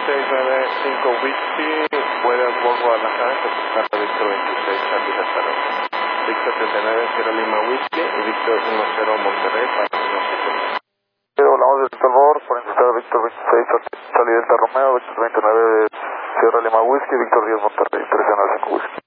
695 Whisky, Buenas World Guadalajara, Costa Víctor 26, Charlie Delta Romeo. Víctor 39, Sierra Lima Whisky y Víctor 10 Monterrey para 17. Hablamos del Salvador, por indicar Víctor 26, Charlie Delta Romeo, Víctor 29, Sierra Lima Whisky, Víctor 10 Monterrey, 3 Whisky.